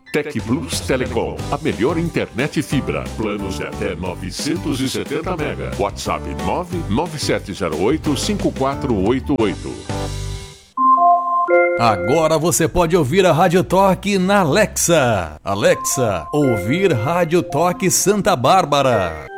Tec Plus Telecom, a melhor internet fibra. Planos de até 970 mega. WhatsApp 997085488. Agora você pode ouvir a Rádio Toque na Alexa. Alexa, ouvir Rádio Toque Santa Bárbara.